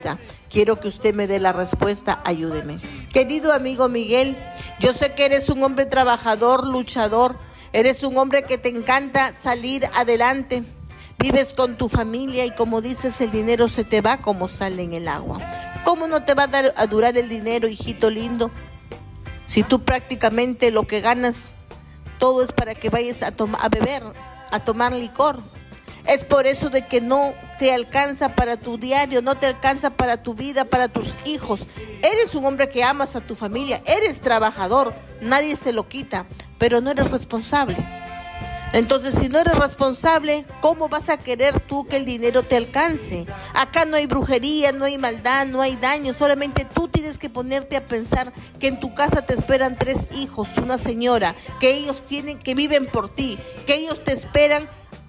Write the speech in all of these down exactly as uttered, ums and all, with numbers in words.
Quiero que usted me dé la respuesta, ayúdeme. Querido amigo Miguel, yo sé que eres un hombre trabajador, luchador, eres un hombre que te encanta salir adelante, vives con tu familia y como dices, el dinero se te va como sale en el agua. ¿Cómo no te va a, dar, a durar el dinero, hijito lindo? Si tú prácticamente lo que ganas, todo es para que vayas a, a beber, a tomar licor. Es por eso de que no te alcanza para tu diario, no te alcanza para tu vida, para tus hijos. Eres un hombre que amas a tu familia, eres trabajador, nadie se lo quita, pero no eres responsable. Entonces, si no eres responsable, ¿cómo vas a querer tú que el dinero te alcance? Acá no hay brujería, no hay maldad, no hay daño, solamente tú tienes que ponerte a pensar que en tu casa te esperan tres hijos, una señora, que ellos tienen, que viven por ti, que ellos te esperan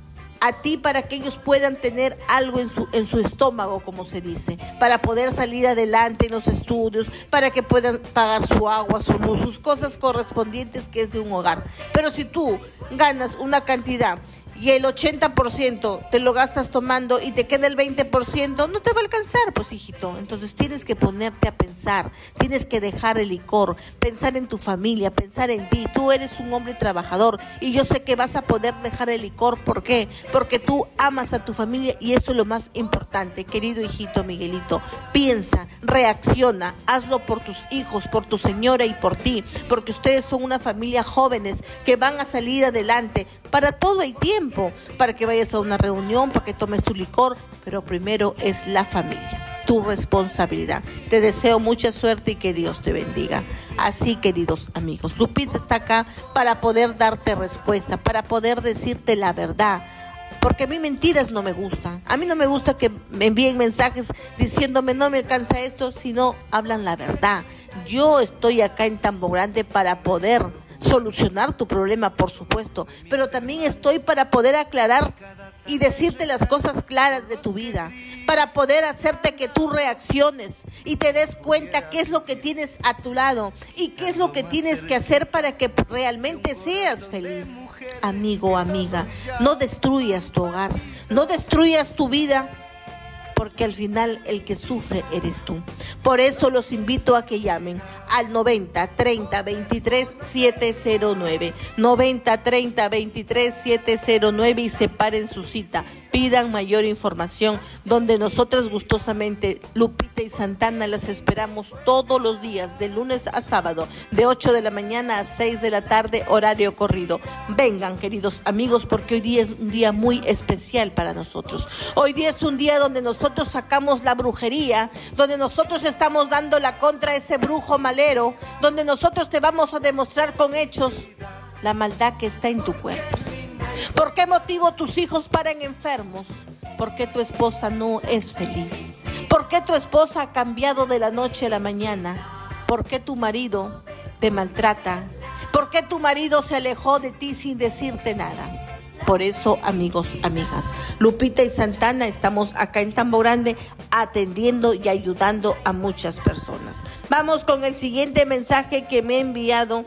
a ti para que ellos puedan tener algo en su, en su estómago, como se dice, para poder salir adelante en los estudios, para que puedan pagar su agua, su luz, sus cosas correspondientes que es de un hogar. Pero si tú ganas una cantidad y el ochenta por ciento te lo gastas tomando y te queda el veinte por ciento, no te va a alcanzar, pues hijito. Entonces tienes que ponerte a pensar, tienes que dejar el licor, pensar en tu familia, pensar en ti. Tú eres un hombre trabajador y yo sé que vas a poder dejar el licor. ¿Por qué? Porque tú amas a tu familia y eso es lo más importante, querido hijito Miguelito. Piensa, reacciona, hazlo por tus hijos, por tu señora y por ti, porque ustedes son una familia jóvenes que van a salir adelante. Para todo hay tiempo, para que vayas a una reunión, para que tomes tu licor, pero primero es la familia, tu responsabilidad. Te deseo mucha suerte y que Dios te bendiga. Así, queridos amigos, Lupita está acá para poder darte respuesta, para poder decirte la verdad, porque a mí mentiras no me gustan. A mí no me gusta que me envíen mensajes diciéndome no me alcanza esto, sino hablan la verdad. Yo estoy acá en Tambo Grande para poder solucionar tu problema, por supuesto, pero también estoy para poder aclarar y decirte las cosas claras de tu vida, para poder hacerte que tú reacciones y te des cuenta qué es lo que tienes a tu lado y qué es lo que tienes que hacer para que realmente seas feliz. Amigo, amiga, no destruyas tu hogar, no destruyas tu vida, porque al final el que sufre eres tú. Por eso los invito a que llamen al noventa, treinta, veintitrés, setecientos nueve, noventa, treinta, veintitrés, setecientos nueve y separen su cita. Pidan mayor información, donde nosotros gustosamente, Lupita y Santana, las esperamos todos los días, de lunes a sábado, de ocho de la mañana a seis de la tarde, horario corrido. Vengan, queridos amigos, porque hoy día es un día muy especial para nosotros. Hoy día es un día donde nosotros sacamos la brujería, donde nosotros estamos dando la contra a ese brujo malero, donde nosotros te vamos a demostrar con hechos la maldad que está en tu cuerpo. ¿Por qué motivo tus hijos paran enfermos? ¿Por qué tu esposa no es feliz? ¿Por qué tu esposa ha cambiado de la noche a la mañana? ¿Por qué tu marido te maltrata? ¿Por qué tu marido se alejó de ti sin decirte nada? Por eso, amigos, amigas, Lupita y Santana estamos acá en Tambo Grande atendiendo y ayudando a muchas personas. Vamos con el siguiente mensaje que me ha enviado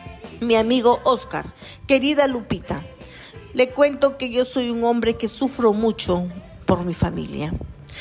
mi amigo Oscar. Querida Lupita, le cuento que yo soy un hombre que sufro mucho por mi familia.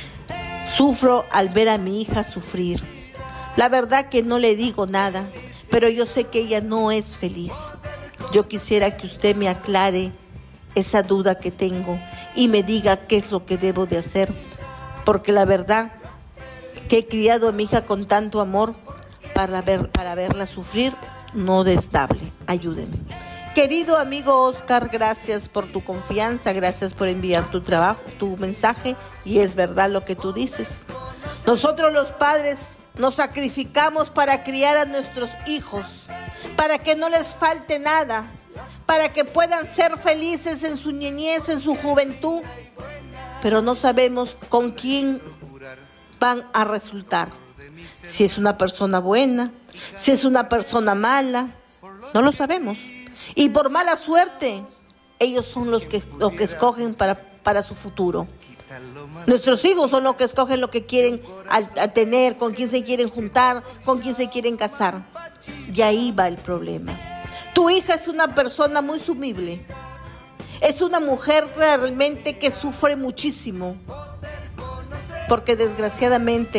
Sufro al ver a mi hija sufrir. La verdad que no le digo nada, pero yo sé que ella no es feliz. Yo quisiera que usted me aclare esa duda que tengo y me diga qué es lo que debo de hacer, porque la verdad que he criado a mi hija con tanto amor para ver, para verla sufrir, no de estable. Ayúdenme. Querido amigo Oscar, gracias por tu confianza, gracias por enviar tu trabajo, tu mensaje, y es verdad lo que tú dices. Nosotros los padres nos sacrificamos para criar a nuestros hijos, para que no les falte nada, para que puedan ser felices en su niñez, en su juventud, pero no sabemos con quién van a resultar. Si es una persona buena, si es una persona mala, no lo sabemos. Y por mala suerte, ellos son los que, los que escogen para, para su futuro. Nuestros hijos son los que escogen lo que quieren a, a tener, con quién se quieren juntar, con quién se quieren casar. Y ahí va el problema. Tu hija es una persona muy sumible. Es una mujer realmente que sufre muchísimo. porque desgraciadamente